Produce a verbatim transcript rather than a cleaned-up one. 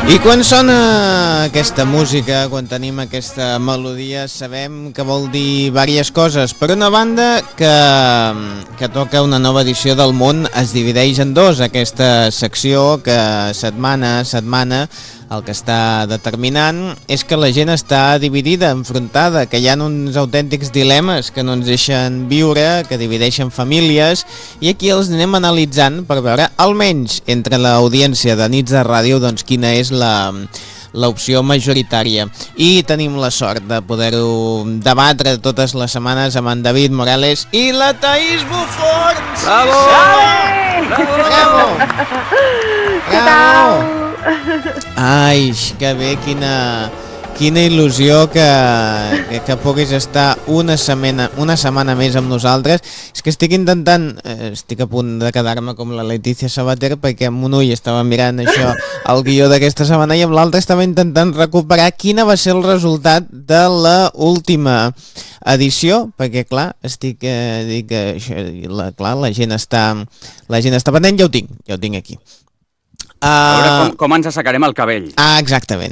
I quan sona aquesta música, quan tenim aquesta melodia, sabem que vol dir diverses coses. Per una banda, que, que toca una nova edició del Món es divideix en dos. Aquesta secció que setmana a setmana el que està determinant és que la gent està dividida, enfrontada, que hi ha uns autèntics dilemes que no ens deixen viure, que divideixen famílies, i aquí els anem analitzant per veure, almenys entre l'audiència de Nits de Ràdio, doncs quina és la l'opció majoritària. I tenim la sort de poder-ho debatre totes les setmanes amb en David Morales i la Taís Bufons! Bravo! Bravo! Bravo! Què tal? Ai, que bé, quina, quina il·lusió que, que, que puguis estar una setmana, una setmana més amb nosaltres. És que estic intentant, eh, estic a punt de quedar-me com la Letícia Sabater, perquè amb un ull estava mirant això, el guió d'aquesta setmana, i amb l'altre estava intentant recuperar quina va ser el resultat de la última edició, perquè clar, estic eh, dic, eh, la, clar, la gent està la gent està pendent, ja ho tinc, ja ho tinc aquí. A veure com, com ens assecarem el cabell. Ah, exactament.